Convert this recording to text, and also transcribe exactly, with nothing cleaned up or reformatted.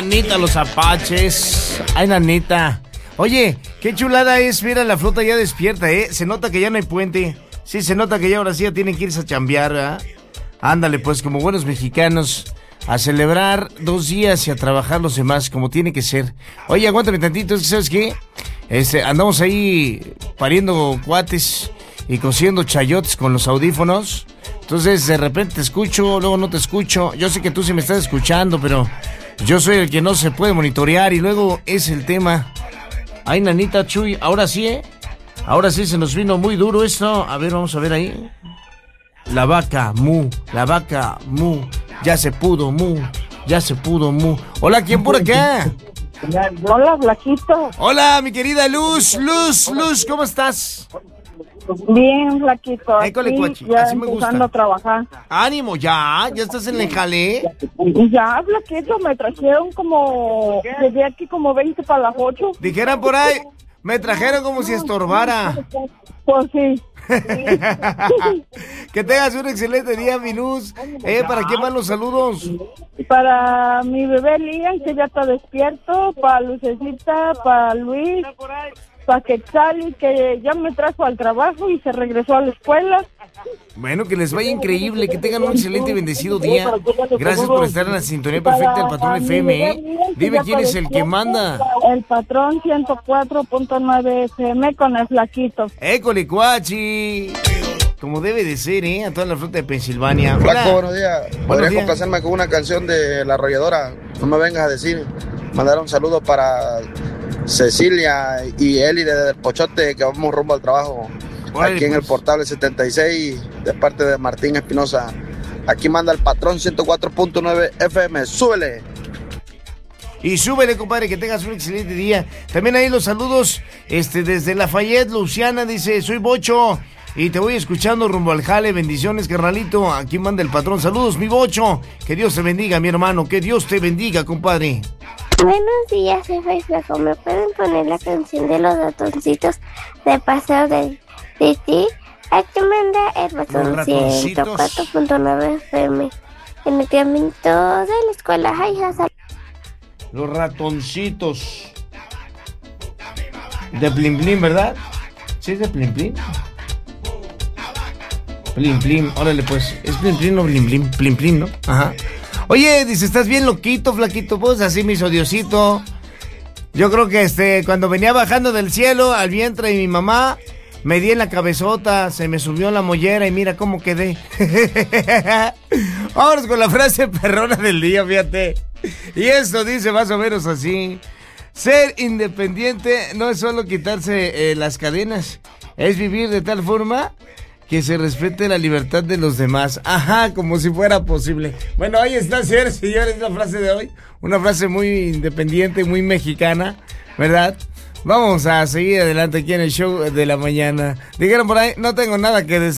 nanita, los apaches. Ay, nanita. Oye, qué chulada es ver a la flota ya despierta, ¿eh? Se nota que ya no hay puente. Sí, se nota que ya ahora sí ya tienen que irse a chambear, ¿verdad? Ándale, pues, como buenos mexicanos, a celebrar dos días y a trabajar los demás, como tiene que ser. Oye, aguántame tantito, es que, ¿sabes qué? Este, andamos ahí pariendo cuates y cosiendo chayotes con los audífonos. Entonces, de repente te escucho, luego no te escucho. Yo sé que tú sí me estás escuchando, pero yo soy el que no se puede monitorear y luego es el tema. Ay, nanita, Chuy, ahora sí, ¿eh? Ahora sí se nos vino muy duro esto. A ver, vamos a ver ahí. La vaca, mu, la vaca, mu. Ya se pudo, mu, ya se pudo, mu. Hola, ¿quién por acá? Hola, Flaquito. Hola, mi querida Luz, Luz, Luz, ¿cómo estás? Bien, Flaquito. École, Aquí, cuachi, ya así me gusta. empezando a trabajar. Ánimo, ya, ya estás en el jale. Ya, Flaquito, me trajeron como... Llegué aquí como veinte para las ocho. Dijeran por ahí, me trajeron como si estorbara. Pues sí. Que tengas un excelente día, mi Luz. Eh, ¿para quién van los saludos? Para mi bebé Lian, que ya está despierto. Para Lucecita, para Luis. Para Quetzali, que ya me trajo al trabajo y se regresó a la escuela. Bueno, que les vaya increíble, que tengan un excelente y bendecido día. Gracias por estar en la sintonía perfecta del Patrón F M, ¿eh? Dime quién es el que manda. El Patrón ciento cuatro punto nueve F M con el Flaquito. ¡École, cuachi! Como debe de ser, ¿eh? A toda la flota de Pensilvania. Flaco, buenos días. Buenos ¿Podrías días. complacerme con una canción de La Arrolladora? No me vengas a decir. Mandar un saludo para Cecilia y Eli desde el Pochote, que vamos rumbo al trabajo. Órale, Aquí en pues. el Portable setenta y seis, de parte de Martín Espinosa. Aquí manda el Patrón ciento cuatro punto nueve F M. ¡Súbele! Y súbele, compadre, que tengas un excelente día. También ahí los saludos este, desde Lafayette, Luciana dice, soy Bocho y te voy escuchando rumbo al jale. Bendiciones, carnalito. Aquí manda el Patrón. Saludos, mi Bocho. Que Dios te bendiga, mi hermano. Que Dios te bendiga, compadre. Buenos días, jefe y Flaco. ¿Me pueden poner la canción de los ratoncitos de Paseo de Titi? Aquí manda el Patrón ciento cuatro punto nueve F M. En el caminito de la escuela. Ay, ja, sal- Los ratoncitos. De Plim Plim, ¿verdad? Sí, es de Plim Plim. Plim Plim, órale pues. ¿Es Plim Plim o Plim Plim? Plim Plim, ¿no? Ajá. Oye, dice, ¿estás bien loquito, flaquito? Pues así me hizo Diosito. Yo creo que este, cuando venía bajando del cielo al vientre de mi mamá, me di en la cabezota, se me subió la mollera y mira cómo quedé. Vámonos con la frase perrona del día, fíjate. Y esto dice más o menos así. Ser independiente no es solo quitarse eh, las cadenas, es vivir de tal forma que se respete la libertad de los demás. Ajá, como si fuera posible. Bueno, ahí está, señores y señores, la frase de hoy. Una frase muy independiente, muy mexicana, ¿verdad? Vamos a seguir adelante aquí en el show de la mañana. Dijeron por ahí, no tengo nada que decir.